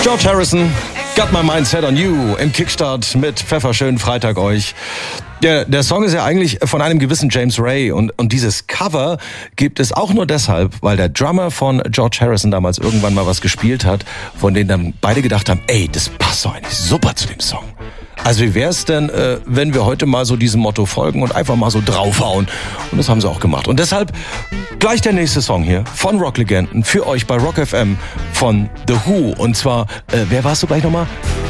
George Harrison, Got My Mind Set on You im Kickstart mit Pfefferschönen Freitag euch. Der Song ist ja eigentlich von einem gewissen James Ray und dieses Cover gibt es auch nur deshalb, weil der Drummer von George Harrison damals irgendwann mal was gespielt hat, von denen dann beide gedacht haben, ey, das passt doch eigentlich super zu dem Song. Also wie wär's denn, wenn wir heute mal so diesem Motto folgen und einfach mal so draufhauen? Und das haben sie auch gemacht. Und deshalb gleich der nächste Song hier von Rocklegenden für euch bei Rock FM von The Who. Und zwar, wer warst du gleich nochmal?